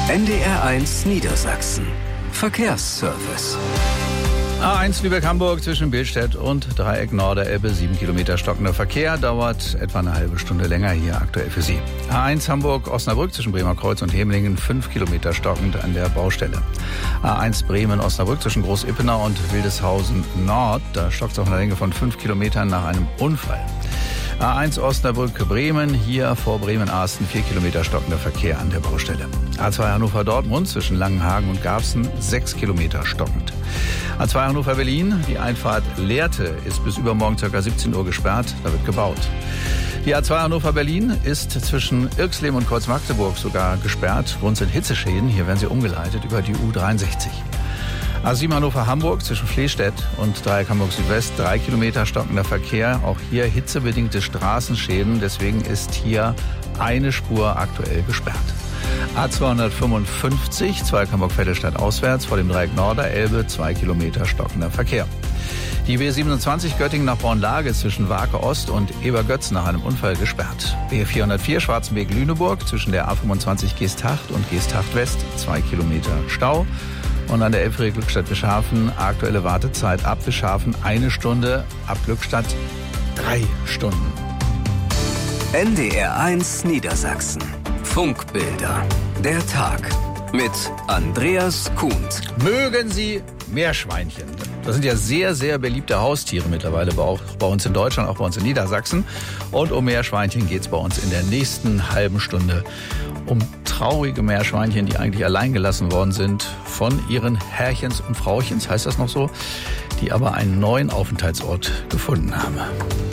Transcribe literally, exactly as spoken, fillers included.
N D R eins Niedersachsen. Verkehrsservice. A eins Lübeck-Hamburg zwischen Billstedt und Dreieck Norderelbe. Sieben Kilometer stockender Verkehr, dauert etwa eine halbe Stunde länger hier aktuell für Sie. A eins Hamburg-Osnabrück zwischen Bremer Kreuz und Hemlingen. Fünf Kilometer stockend an der Baustelle. A eins Bremen-Osnabrück zwischen Groß-Ippenau und Wildeshausen Nord. Da stockt es auf einer Länge von fünf Kilometern nach einem Unfall. A eins Osnabrück-Bremen, hier vor Bremen-Arsten, vier Kilometer stockender Verkehr an der Baustelle. A zwei Hannover-Dortmund zwischen Langenhagen und Garbsen, sechs Kilometer stockend. A zwei Hannover-Berlin, die Einfahrt Lehrte ist bis übermorgen ca. siebzehn Uhr gesperrt, da wird gebaut. Die A zwei Hannover-Berlin ist zwischen Irxleben und Kreuz-Magdeburg sogar gesperrt. Grund sind Hitzeschäden, hier werden sie umgeleitet über die U dreiundsechzig. A sieben Hannover-Hamburg zwischen Flehstedt und Dreieck Hamburg-Südwest, drei Kilometer stockender Verkehr. Auch hier hitzebedingte Straßenschäden, deswegen ist hier eine Spur aktuell gesperrt. A zweihundertfünfundfünfzig, Zweieck Hamburg-Vettelstadt auswärts vor dem Dreieck Norderelbe, zwei Kilometer stockender Verkehr. Die B siebenundzwanzig Göttingen nach Bornlage zwischen Wake Ost und Ebergötz nach einem Unfall gesperrt. B vierhundertvier Schwarzenberg-Lüneburg zwischen der A fünfundzwanzig Geesthacht und Geesthacht West, zwei Kilometer Stau. Und an der Elbphilharmonie Glückstadt-Bischhafen aktuelle Wartezeit ab Bischhafen eine Stunde, ab Glückstadt drei Stunden. N D R eins Niedersachsen. Funkbilder. Der Tag mit Andreas Kuhnt. Mögen Sie Meerschweinchen? Das sind ja sehr, sehr beliebte Haustiere mittlerweile, auch bei uns in Deutschland, auch bei uns in Niedersachsen. Und um Meerschweinchen geht es bei uns in der nächsten halben Stunde. Um traurige Meerschweinchen, die eigentlich allein gelassen worden sind von ihren Herrchens und Frauchens, heißt das noch so, die aber einen neuen Aufenthaltsort gefunden haben.